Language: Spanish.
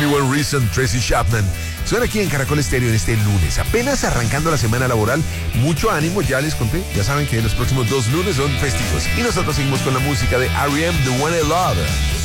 Me One Reason, Tracy Chapman. Suena aquí en Caracol Estéreo en este lunes, apenas arrancando la semana laboral. Mucho ánimo, ya les conté. Ya saben que los próximos 2 lunes son festivos. Y nosotros seguimos con la música de R.E.M., The One I Love.